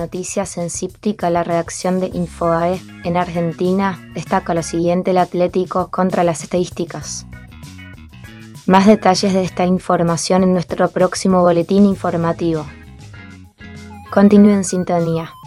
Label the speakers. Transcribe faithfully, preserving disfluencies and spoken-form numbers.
Speaker 1: noticias en Cíptica, la redacción de Infobae en Argentina destaca lo siguiente: el Atlético contra las estadísticas. Más detalles de esta información en nuestro próximo boletín informativo. Continúe en sintonía.